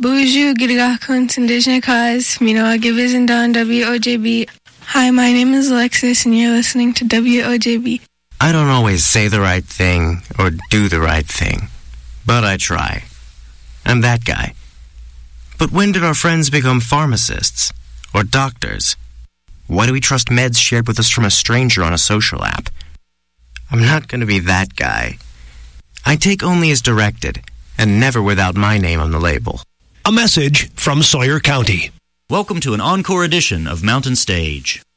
Bonjour, Gidagakuns Indigenous Cause, Minoagibizandan WOJB. Hi, my name is Alexis, and you're listening to WOJB. I don't always say the right thing or do the right thing, but I try. I'm that guy. But when did our friends become pharmacists or doctors? Why do we trust meds shared with us from a stranger on a social app? I'm not going to be that guy. I take only as directed, and never without my name on the label. A message from Sawyer County. Welcome to an encore edition of Mountain Stage.